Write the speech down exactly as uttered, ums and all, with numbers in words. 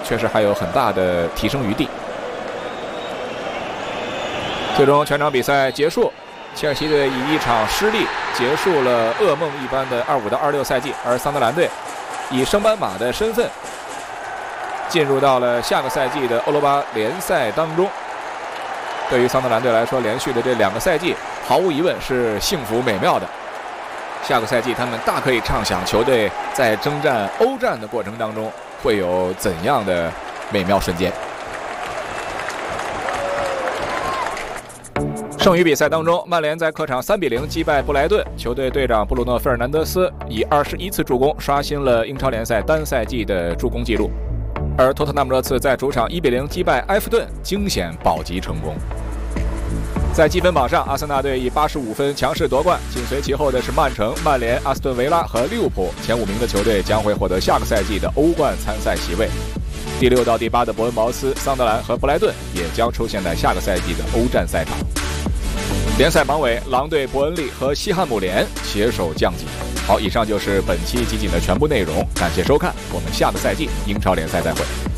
确实还有很大的提升余地。最终全场比赛结束，切尔西队以一场失利结束了噩梦一般的二五到二六赛季，而桑德兰队以升班马的身份进入到了下个赛季的欧罗巴联赛当中。对于桑德兰队来说，连续的这两个赛季毫无疑问是幸福美妙的。下个赛季他们大可以畅想球队在征战欧战的过程当中会有怎样的美妙瞬间。剩余比赛当中，曼联在客场三比零击败布莱顿，球队队长布鲁诺·费尔南德斯以二十一次助攻刷新了英超联赛单赛季的助攻纪录。而托特纳姆热刺在主场一比零击败埃弗顿，惊险保级成功。在积分榜上，阿森纳队以八十五分强势夺冠，紧随其后的是曼城、曼联、阿斯顿维拉和利物浦，前五名的球队将会获得下个赛季的欧冠参赛席位。第六到第八的伯恩茅斯、桑德兰和布莱顿也将出现在下个赛季的欧战赛场。联赛榜尾，狼队、伯恩利和西汉姆联携手降级。好，以上就是本期集锦的全部内容，感谢收看，我们下个赛季英超联赛再会。